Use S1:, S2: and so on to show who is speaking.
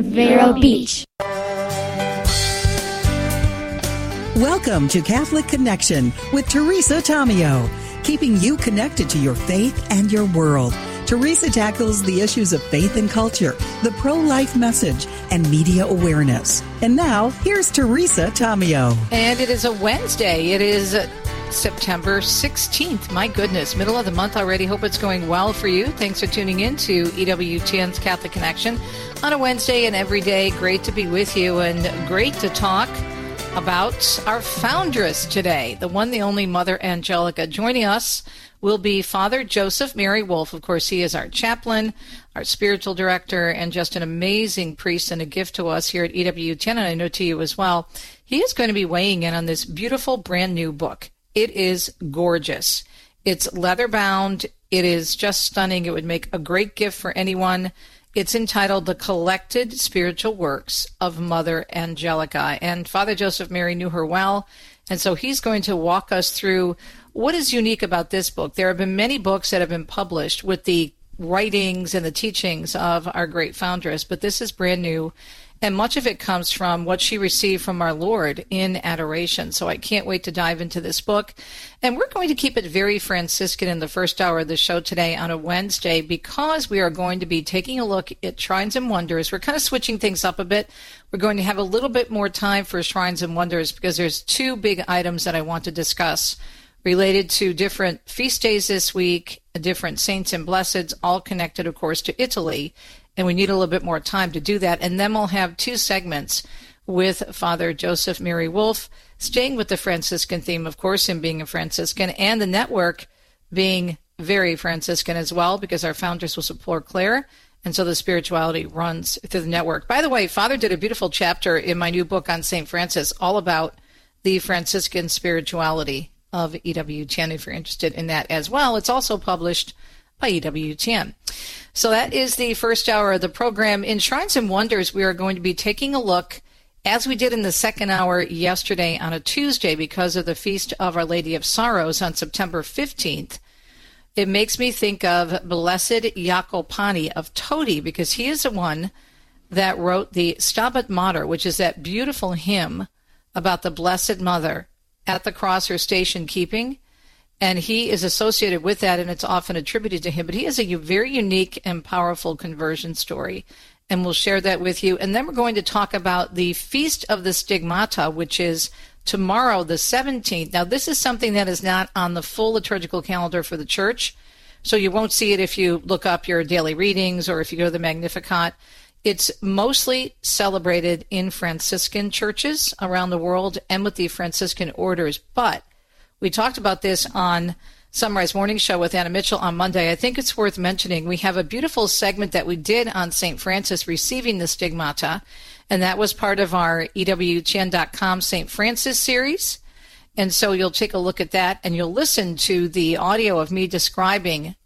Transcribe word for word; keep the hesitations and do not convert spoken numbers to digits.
S1: in Vero Beach.
S2: Welcome to Catholic Connection with Teresa Tomeo, keeping you connected to your faith and your world. Teresa tackles the issues of faith and culture, the pro-life message, and media awareness. And now, here's Teresa Tomeo.
S3: And it is a Wednesday. It is September sixteenth. My goodness, middle of the month already. Hope it's going well for you. Thanks for tuning in to E W T N's Catholic Connection on a Wednesday and every day. Great to be with you and great to talk about our foundress today, the one, the only Mother Angelica. Joining us will be Father Joseph Mary Wolf. Of course, he is our chaplain, our spiritual director, and just an amazing priest and a gift to us here at E W T N, and I know to you as well. He is going to be weighing in on this beautiful brand new book. It is gorgeous. It's leather bound. It is just stunning. It would make a great gift for anyone. It's entitled The Collected Spiritual Works of Mother Angelica. And Father Joseph Mary knew her well, and so he's going to walk us through what is unique about this book. There have been many books that have been published with the writings and the teachings of our great foundress, but this is brand new, and much of it comes from what she received from our Lord in adoration. So I can't wait to dive into this book. And we're going to keep it very Franciscan in the first hour of the show today on a Wednesday, because we are going to be taking a look at Shrines and Wonders. We're kind of switching things up a bit. We're going to have a little bit more time for Shrines and Wonders because there's two big items that I want to discuss related to different feast days this week, different saints and blesseds, all connected, of course, to Italy. And we need a little bit more time to do that. And then we'll have two segments with Father Joseph Mary Wolf, staying with the Franciscan theme, of course, him being a Franciscan, and the network being very Franciscan as well, because our foundress was a Poor Clare, and so the spirituality runs through the network. By the way, Father did a beautiful chapter in my new book on Saint Francis, all about the Franciscan spirituality of E W T N, if you're interested in that as well. It's also published by E W T N. So that is the first hour of the program. In Shrines and Wonders, we are going to be taking a look, as we did in the second hour yesterday on a Tuesday, because of the Feast of Our Lady of Sorrows on September fifteenth. It makes me think of Blessed Jacopani of Todi, because he is the one that wrote the Stabat Mater, which is that beautiful hymn about the Blessed Mother at the cross, her station keeping. And he is associated with that, and it's often attributed to him. But he has a very unique and powerful conversion story, and we'll share that with you. And then we're going to talk about the Feast of the Stigmata, which is tomorrow, the seventeenth. Now, this is something that is not on the full liturgical calendar for the Church, so you won't see it if you look up your daily readings or if you go to the Magnificat. It's mostly celebrated in Franciscan churches around the world and with the Franciscan orders, but we talked about this on Sunrise Morning Show with Anna Mitchell on Monday. I think it's worth mentioning. We have a beautiful segment that we did on Saint Francis receiving the stigmata, and that was part of our E W T N dot com Saint Francis series. And so you'll take a look at that, and you'll listen to the audio of me describing